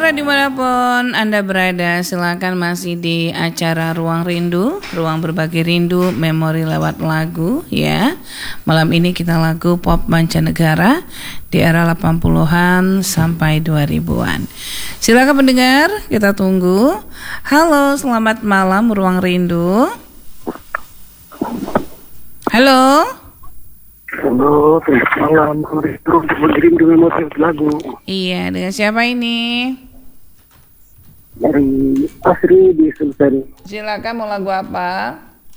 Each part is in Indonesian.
Saudara dimanapun Anda berada, silakan masih di acara Ruang Rindu, Ruang Berbagi Rindu, Memori lewat lagu ya. Malam ini kita lagu pop mancanegara di era 80-an sampai 2000-an. Silakan pendengar, kita tunggu. Halo, selamat malam Ruang Rindu. Halo. Halo, selamat malam. Terus mengirim dengan motif lagu. Iya, dengan siapa ini? Dari Asri di Sultan. Silakan, mau lagu apa?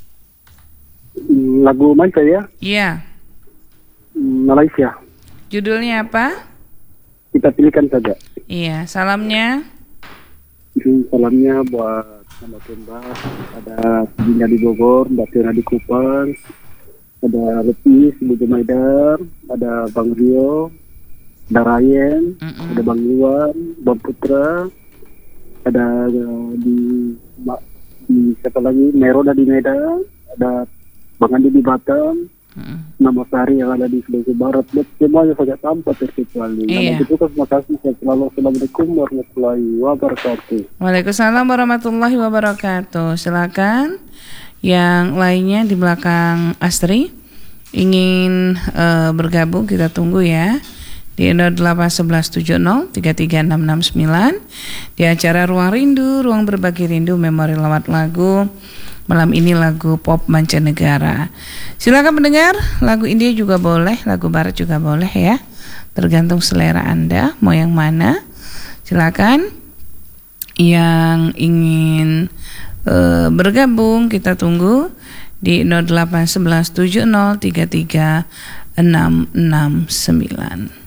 Lagu Manca ya? Iya. Malaysia. Judulnya apa? Kita pilihkan saja. Iya, salamnya. Salamnya buat Mbak Tembak, ada Dina di Bogor, Mbak Tiana di Kupang, ada Lepis, Bu Jumaidar, ada Bang Rio, ada Ryan, ada Bang Iwan, Bang Putra, ada di siapa lagi, Meroda di Medan, ada Bang Andi di Batam, Nama Sari yang ada di Sulawesi Barat, semuanya saja tanpa terkecuali. Iya. Nama itu terima kasih, saya selalu. Assalamualaikum warahmatullahi wabarakatuh. Waalaikumsalam warahmatullahi wabarakatuh. Silakan. Yang lainnya di belakang Astri ingin bergabung, kita tunggu ya di 081170336669 di acara Ruang Rindu, Ruang Berbagi Rindu, Memori lewat lagu. Malam ini lagu pop mancanegara. Silakan pendengar, lagu India juga boleh, lagu Barat juga boleh ya, tergantung selera Anda mau yang mana. Silakan yang ingin bergabung, kita tunggu di 081170336669.